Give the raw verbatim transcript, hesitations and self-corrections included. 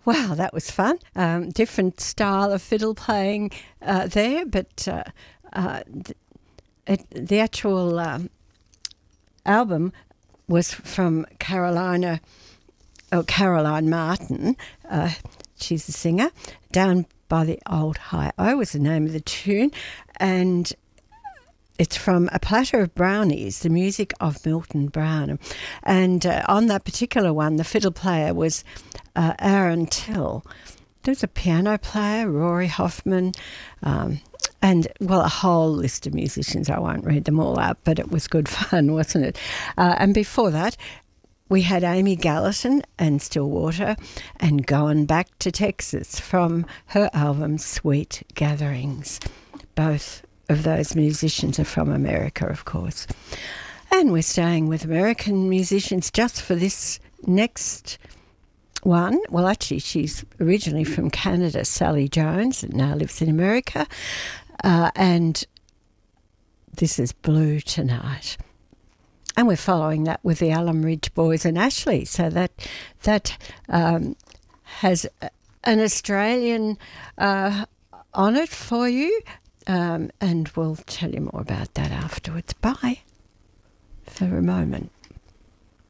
Wow, that was fun. Um, different style of fiddle playing uh, there, but uh, uh, th- it, the actual um, album was from Carolina, oh, Caroline Martin. Uh, she's the singer. Down by the Old High O was the name of the tune, and it's from A Platter of Brownies, the music of Milton Brown. And uh, on that particular one, the fiddle player was uh, Aaron Till. There's a piano player, Rory Hoffman, um, and, well, a whole list of musicians. I won't read them all out, but it was good fun, wasn't it? Uh, and before that, we had Amy Gallatin and Stillwater and Going Back to Texas from her album Sweet Gatherings. Both of those musicians are from America, of course. And we're staying with American musicians just for this next one. Well, actually, she's originally from Canada, Sally Jones, and now lives in America. Uh, and this is Blue Tonight. And we're following that with the Alum Ridge Boys and Ashley. So that that um, has an Australian uh, on it for you. Um, and we'll tell you more about that afterwards. Bye for a moment.